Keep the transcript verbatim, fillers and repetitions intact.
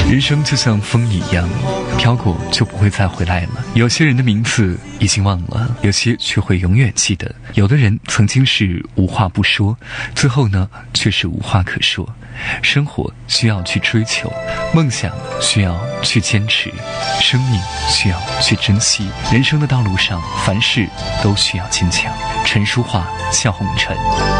人生就像风一样，飘过就不会再回来了。有些人的名字已经忘了，有些却会永远记得。有的人曾经是无话不说，最后呢却是无话可说。生活需要去追求，梦想需要去坚持，生命需要去珍惜。人生的道路上，凡事都需要坚强。陈淑桦，笑红尘。